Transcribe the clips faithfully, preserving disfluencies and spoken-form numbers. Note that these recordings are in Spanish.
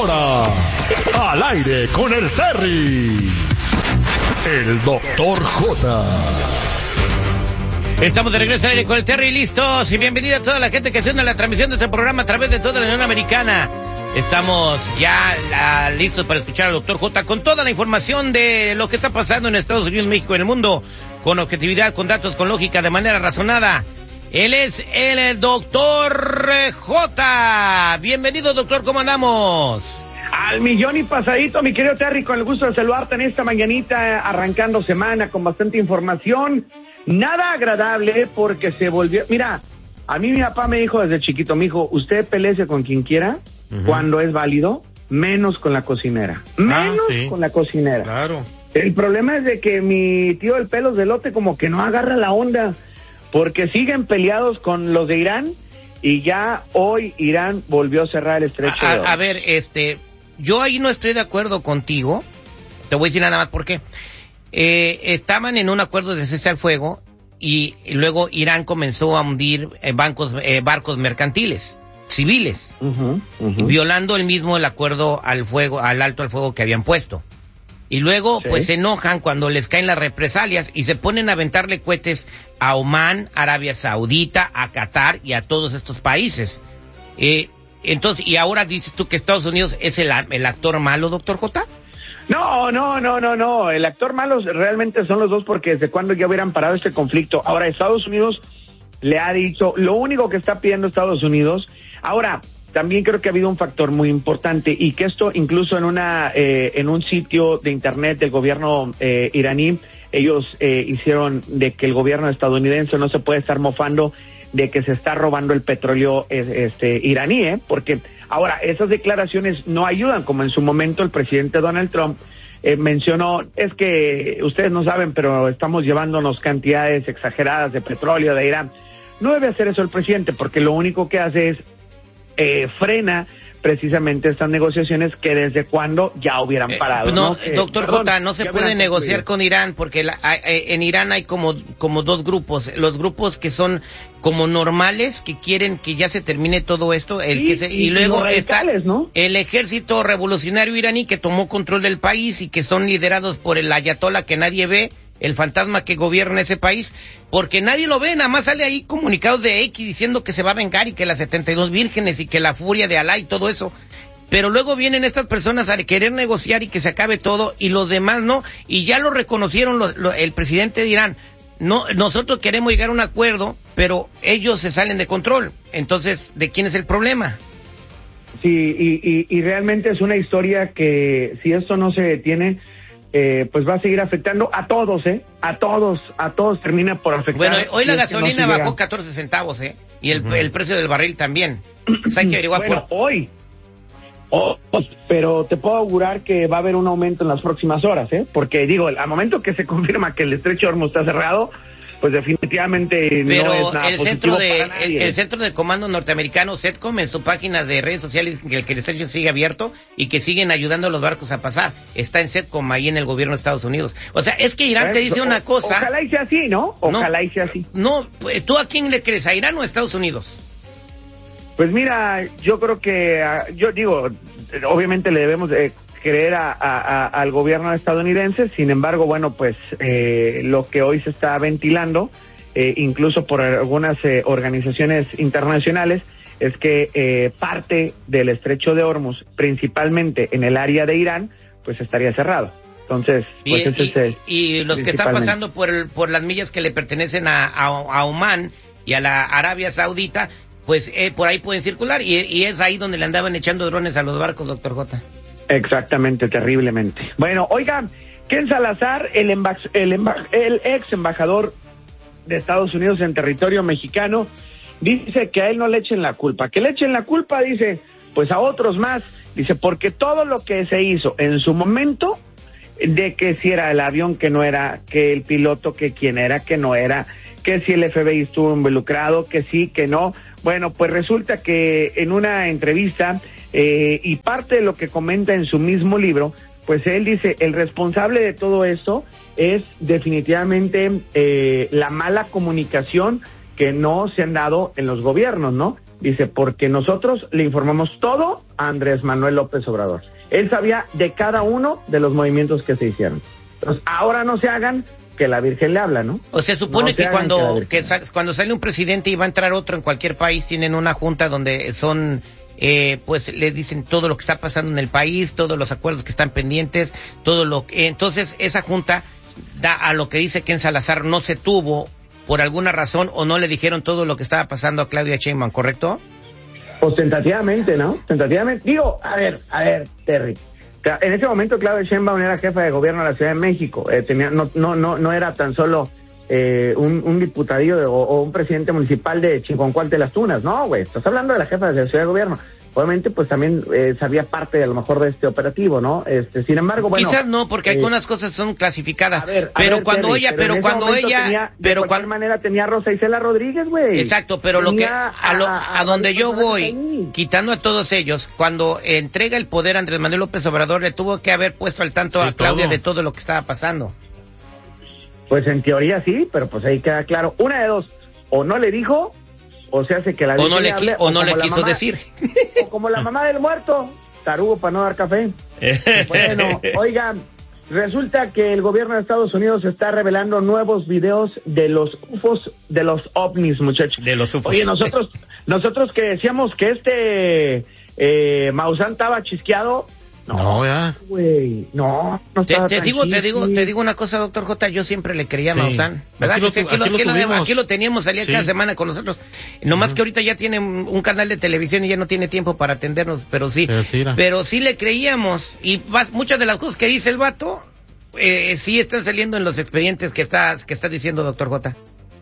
ahora, al aire con el Terry, el doctor J. Estamos de regreso al aire con el Terry, listos, y bienvenida a toda la gente que se une a la transmisión de este programa a través de toda la Unión Americana. Estamos ya la, listos para escuchar al doctor J con toda la información de lo que está pasando en Estados Unidos, México y en el mundo, con objetividad, con datos, con lógica, de manera razonada. Él es el doctor J. Bienvenido, doctor, ¿cómo andamos? Al millón y pasadito, mi querido Terry, con el gusto de saludarte en esta mañanita, arrancando semana con bastante información. Nada agradable porque se volvió... Mira, a mí mi papá me dijo desde chiquito, me dijo, usted peléese con quien quiera, uh-huh, cuando es válido, menos con la cocinera. Menos ah, sí. con la cocinera. Claro. El problema es de que mi tío el pelos de lote como que no agarra la onda, porque siguen peleados con los de Irán, y ya hoy Irán volvió a cerrar el estrecho a, de Hormuz. A ver, este, yo ahí no estoy de acuerdo contigo, te voy a decir nada más por qué. Eh, estaban en un acuerdo de cese al fuego, y, y luego Irán comenzó a hundir eh, bancos, eh, barcos mercantiles, civiles, uh-huh, uh-huh. violando el mismo el acuerdo al fuego, al alto al fuego que habían puesto. Y luego, sí. pues se enojan cuando les caen las represalias y se ponen a aventarle cohetes a Omán, Arabia Saudita, a Qatar y a todos estos países. Eh, entonces, ¿y ahora dices tú que Estados Unidos es el, el actor malo, doctor J? No, no, no, no, no. El actor malo realmente son los dos, porque desde cuando ya hubieran parado este conflicto. Ahora, Estados Unidos le ha dicho, lo único que está pidiendo Estados Unidos. Ahora, también creo que ha habido un factor muy importante, y que esto incluso en una eh, en un sitio de internet del gobierno eh, iraní, ellos eh, hicieron de que el gobierno estadounidense no se puede estar mofando de que se está robando el petróleo este iraní, ¿eh? Porque ahora esas declaraciones no ayudan, como en su momento el presidente Donald Trump eh, mencionó, es que ustedes no saben, pero estamos llevándonos cantidades exageradas de petróleo de Irán. No debe hacer eso el presidente, porque lo único que hace es eh, frena precisamente estas negociaciones que desde cuando ya hubieran parado. Eh, no, ¿no? Eh, doctor perdón, J, no se puede negociar con Irán, porque la, eh, en Irán hay como, como dos grupos, los grupos que son como normales, que quieren que ya se termine todo esto, el sí, que se, y, y luego está ¿no? el ejército revolucionario iraní, que tomó control del país y que son liderados por el ayatolá que nadie ve, el fantasma que gobierna ese país, porque nadie lo ve, nada más sale ahí comunicados de X diciendo que se va a vengar y que las setenta y dos vírgenes y que la furia de Alá y todo eso, pero luego vienen estas personas a querer negociar y que se acabe todo, y los demás no, y ya lo reconocieron lo, lo, el presidente de Irán. No, nosotros queremos llegar a un acuerdo, pero ellos se salen de control. Entonces, ¿de quién es el problema? Sí, y, y, y realmente es una historia que, si esto no se detiene, Eh, pues va a seguir afectando a todos, ¿eh? A todos, a todos termina por afectar. Bueno, hoy la si gasolina no bajó catorce centavos, ¿eh? Y el, uh-huh. el precio del barril también. Pues hay que averiguar bueno, por... hoy. Oh, pero te puedo augurar que va a haber un aumento en las próximas horas, ¿eh? Porque, digo, al momento que se confirma que el estrecho de Hormuz está cerrado, pues definitivamente pero no es nada el positivo centro de para nadie. el, el centro de comando norteamericano CENTCOM en su página de redes sociales que, que el estrecho sigue abierto y que siguen ayudando a los barcos a pasar. Está en CENTCOM ahí en el gobierno de Estados Unidos. O sea, es que Irán bueno, te dice una cosa. Ojalá y sea así, ¿no? Ojalá no, y sea así. No, ¿tú a quién le crees? ¿A Irán o a Estados Unidos? Pues mira, yo creo que, yo digo, obviamente le debemos de creer a, a, a, al gobierno estadounidense. Sin embargo, bueno, pues eh, lo que hoy se está ventilando, Eh, incluso por algunas eh, organizaciones internacionales, es que eh, parte del estrecho de Hormuz, principalmente en el área de Irán, pues estaría cerrado. Entonces, pues y, ese y, es el, y los que están pasando por el, por las millas que le pertenecen a, a, a Omán y a la Arabia Saudita, pues eh, por ahí pueden circular, y, y es ahí donde le andaban echando drones a los barcos, doctor J. Exactamente, terriblemente. Bueno, oigan, Ken Salazar, el, emba el, emba el ex embajador de Estados Unidos en territorio mexicano, dice que a él no le echen la culpa, que le echen la culpa, dice, pues a otros más, dice, porque todo lo que se hizo en su momento, de que si era el avión, que no era, que el piloto, que quién era, que no era, que si el F B I estuvo involucrado, que sí, que no, bueno, pues resulta que en una entrevista, eh, y parte de lo que comenta en su mismo libro, pues él dice, el responsable de todo esto es definitivamente eh, la mala comunicación que no se han dado en los gobiernos, ¿no? Dice, porque nosotros le informamos todo a Andrés Manuel López Obrador. Él sabía de cada uno de los movimientos que se hicieron. Entonces, ahora no se hagan, que la Virgen le habla, ¿no? O se supone no que se cuando que que sal, cuando sale un presidente y va a entrar otro en cualquier país, tienen una junta donde son, eh, pues les dicen todo lo que está pasando en el país, todos los acuerdos que están pendientes, todo lo que... Entonces, esa junta da a lo que dice Ken Salazar no se tuvo por alguna razón o no le dijeron todo lo que estaba pasando a Claudia Sheinbaum, ¿correcto? Pues tentativamente, ¿no? Tentativamente. Digo, a ver, a ver, Terry. En ese momento Claudia Sheinbaum era jefa de gobierno de la Ciudad de México. Eh, tenía, no, no, no, no era tan solo eh, un, un diputadillo de, o, o un presidente municipal de Chiconcuac de las Tunas. No, güey, estás hablando de la jefa de la Ciudad de Gobierno. Obviamente, pues también eh, sabía parte a lo mejor de este operativo, ¿no? Este, sin embargo, bueno. Quizás no, porque eh, algunas cosas son clasificadas. A ver, a pero ver, cuando Terry, ella, pero, pero cuando ella, tenía, pero de cualquier cuando manera tenía a Rosa Isela Rodríguez, güey. Exacto, pero lo que a, lo, a, a donde yo voy, ahí. quitando a todos ellos, cuando entrega el poder a Andrés Manuel López Obrador, le tuvo que haber puesto al tanto sí, a Claudia todo. de todo lo que estaba pasando. Pues en teoría sí, pero pues ahí queda claro. Una de dos, o no le dijo, o se hace que la O no le, hable, o no le como la quiso mamá, decir. O como la mamá del muerto, tarugo para no dar café. Bueno, oigan, resulta que el gobierno de Estados Unidos está revelando nuevos videos de los U F Os, de los ovnis, muchachos. De los U F Os. Oye, nosotros, nosotros que decíamos que este eh, Maussan estaba chisqueado. No, ya. Güey, no, no Te, estaba te tan digo, te chisqui. digo, te digo una cosa, doctor J, yo siempre le creía a Sí. Maussan, ¿verdad? Aquí lo Que sí, tu- aquí, lo, aquí lo aquí, lo, tuvimos. aquí lo teníamos, salía Sí. cada semana con nosotros. Nomás Ujú. que ahorita ya tiene un, un canal de televisión y ya no tiene tiempo para atendernos, pero sí. Pero sí, era. Pero sí le creíamos. Y vas, muchas de las cosas que dice el vato, eh, sí están saliendo en los expedientes que estás, que estás diciendo, doctor J.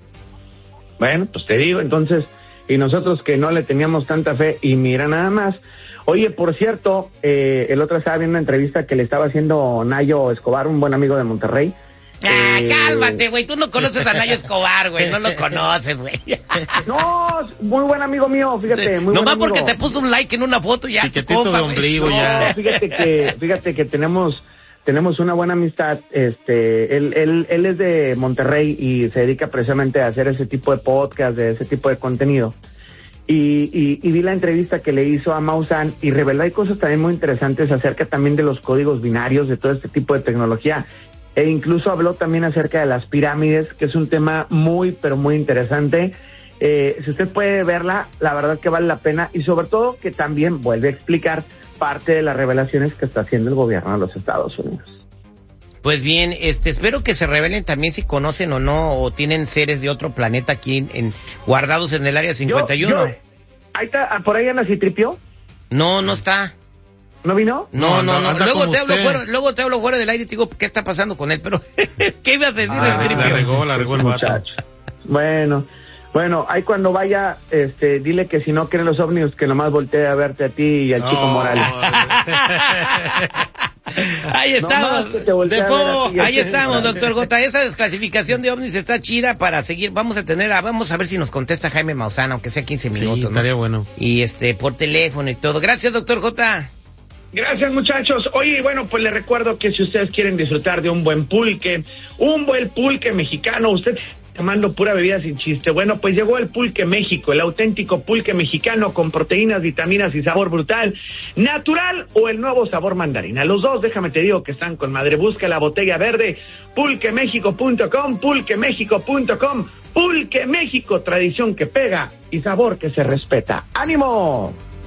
Bueno, pues te digo, entonces, y nosotros que no le teníamos tanta fe, y mira nada más. Oye, por cierto, eh, el otro estaba viendo una entrevista que le estaba haciendo Nayo Escobar, un buen amigo de Monterrey. Ah, Eh, cálmate, güey, tú no conoces a Nayo Escobar, güey, no lo conoces, güey. No, muy buen amigo mío, fíjate, muy Nomás buen amigo. porque te puso un like en una foto ya. Piquetito compa, de güey. ombligo No, ya. fíjate que, fíjate que tenemos, tenemos una buena amistad. Este, él, él, él es de Monterrey y se dedica precisamente a hacer ese tipo de podcast, de ese tipo de contenido. Y, y, y vi la entrevista que le hizo a Maussan y reveló hay cosas también muy interesantes acerca también de los códigos binarios, de todo este tipo de tecnología. E incluso habló también acerca de las pirámides, que es un tema muy, pero muy interesante. Eh, si usted puede verla, la verdad que vale la pena, y sobre todo que también vuelve a explicar parte de las revelaciones que está haciendo el gobierno de los Estados Unidos. Pues bien, este, espero que se revelen también si conocen o no, o tienen seres de otro planeta aquí en, en- guardados en el área cincuenta y uno. Yo- yo- ahí está, por ahí anda Citripio, No, no está. ¿no vino? No, no, No, no. anda Luego como te hablo usted. fuera, luego te hablo fuera del aire y te digo qué está pasando con él, pero ¿qué ibas a decir? Ah, Federico? La regó, la regó el vato. Muchacho. Bueno, bueno, ahí cuando vaya, este, dile que si no quieren los ovnis, que nomás voltee a verte a ti y al Chico No. Morales. Ahí estamos. Nomás que te voltee a ver a ti y al Ahí Chico estamos, Morales. doctor J. Esa desclasificación de ovnis está chida para seguir. Vamos a tener, a, vamos a ver si nos contesta Jaime Maussan, aunque sea quince Sí, minutos, ¿no? estaría bueno. Y este, por teléfono y todo. Gracias, doctor J. Gracias, muchachos. Oye, bueno, pues les recuerdo que si ustedes quieren disfrutar de un buen pulque, un buen pulque mexicano, usted tomando pura bebida sin chiste, bueno, pues llegó el Pulque México, el auténtico pulque mexicano con proteínas, vitaminas y sabor brutal, natural o el nuevo sabor mandarina. Los dos, déjame te digo que están con madre. Busca la botella verde, pulque méxico punto com, pulque méxico punto com, Pulque México, tradición que pega y sabor que se respeta. ¡Ánimo!